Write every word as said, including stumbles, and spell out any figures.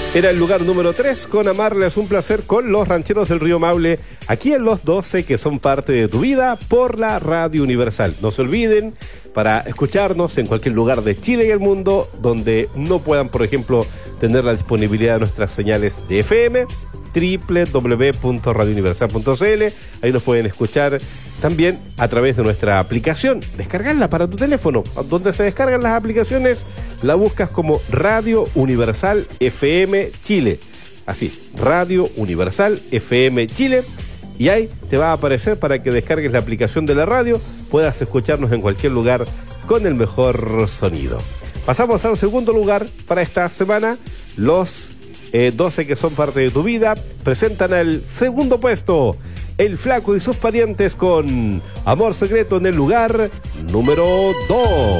Era el lugar número tres con Amarles un placer con los rancheros del Río Maule, aquí en los doce que son parte de tu vida por la Radio Universal. No se olviden, para escucharnos en cualquier lugar de Chile y el mundo donde no puedan, por ejemplo, tener la disponibilidad de nuestras señales de F M, doble u doble u doble u punto radio universal punto c l. Ahí nos pueden escuchar también a través de nuestra aplicación, descargarla para tu teléfono. Donde se descargan las aplicaciones, la buscas como Radio Universal F M Chile. Así, Radio Universal F M Chile. Y ahí te va a aparecer para que descargues la aplicación de la radio, puedas escucharnos en cualquier lugar con el mejor sonido. Pasamos al segundo lugar para esta semana. Los eh, doce que son parte de tu vida presentan al segundo puesto El Flaco y sus parientes con Amor Secreto en el lugar número dos.